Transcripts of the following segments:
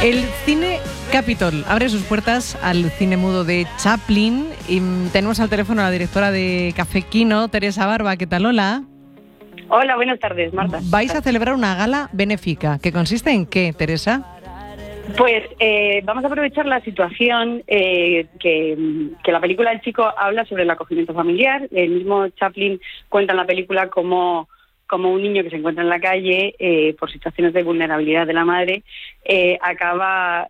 El Cine Capitol abre sus puertas al cine mudo de Chaplin y tenemos al teléfono a la directora de Café Quino, Teresa Barba. ¿Qué tal? Hola. Hola, buenas tardes, Marta. Vais a celebrar una gala benéfica. ¿Que consiste en qué, Teresa? Pues vamos a aprovechar la situación que la película El Chico habla sobre el acogimiento familiar. El mismo Chaplin cuenta en la película como un niño que se encuentra en la calle por situaciones de vulnerabilidad de la madre acaba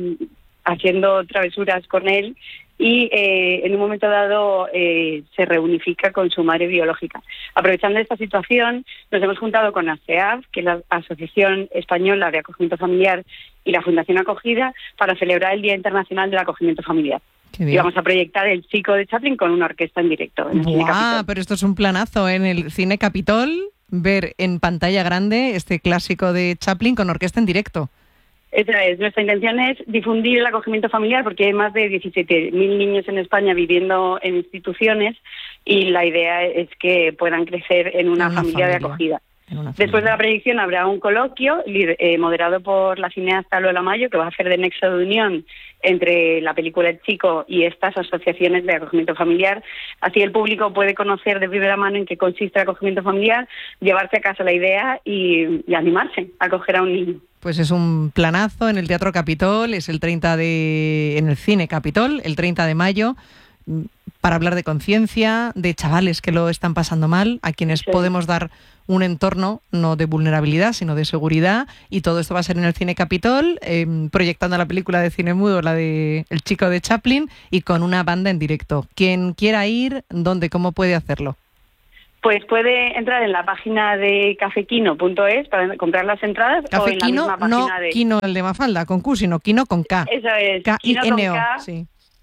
haciendo travesuras con él y en un momento dado se reunifica con su madre biológica. Aprovechando esta situación, nos hemos juntado con ASEAF, que es la Asociación Española de Acogimiento Familiar, y la Fundación Acogida, para celebrar el Día Internacional del Acogimiento Familiar. Y vamos a proyectar El Chico de Chaplin con una orquesta en directo. En el Cine Capitol. Pero esto es un planazo en el Cine Capitol, ver en pantalla grande este clásico de Chaplin con orquesta en directo. Esa es. Nuestra intención es difundir el acogimiento familiar porque hay más de 17.000 niños en España viviendo en instituciones y la idea es que puedan crecer en una familia de acogida. Después de la proyección habrá un coloquio moderado por la cineasta Lola Mayo, que va a hacer de nexo de unión entre la película El Chico y estas asociaciones de acogimiento familiar. Así el público puede conocer de primera mano en qué consiste el acogimiento familiar, llevarse a casa la idea y animarse a acoger a un niño. Pues es un planazo en el Teatro Capitol, es el 30 en el Cine Capitol, el 30 de mayo, para hablar de conciencia, de chavales que lo están pasando mal, a quienes podemos dar un entorno no de vulnerabilidad, sino de seguridad, y todo esto va a ser en el Cine Capitol, proyectando la película de cine mudo, la de El Chico de Chaplin, y con una banda en directo. Quien quiera ir, ¿dónde, cómo puede hacerlo? Pues puede entrar en la página de cafequino.es para comprar las entradas. Café o en Quino, la misma página no Quino el de Mafalda, con Q, sino Quino con K. Eso es, K-I-N-O, sí.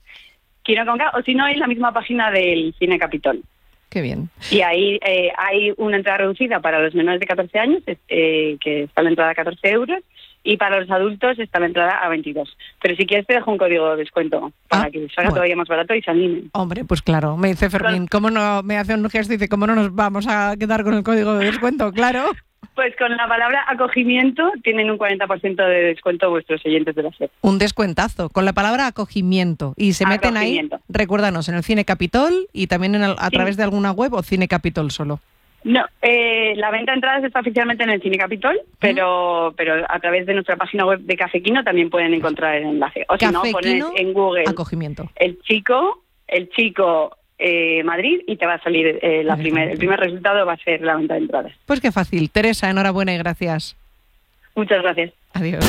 Quino con K, o si no, en la misma página del Cine Capitol. Qué bien. Y ahí hay una entrada reducida para los menores de 14 años, que está la entrada a 14 euros, y para los adultos está la entrada a 22. Pero si quieres te dejo un código de descuento para que salga todavía más barato y se animen. Hombre, pues claro, me dice Fermín, ¿cómo no? Me hace un gesto y dice, ¿cómo no nos vamos a quedar con el código de descuento? Claro. Pues con la palabra acogimiento tienen un 40% de descuento vuestros oyentes de la SER. Un descuentazo, con la palabra acogimiento. Y se meten ahí, recuérdanos, en el Cine Capitol y también a través de alguna web o Cine Capitol solo. No, la venta de entradas está oficialmente en el Cine Capitol, pero a través de nuestra página web de Café Quino también pueden encontrar el enlace. O si no, pones en Google acogimiento. El Chico Madrid y te va a salir el primer resultado va a ser la venta de entradas. Pues qué fácil. Teresa, enhorabuena y gracias. Muchas gracias. Adiós.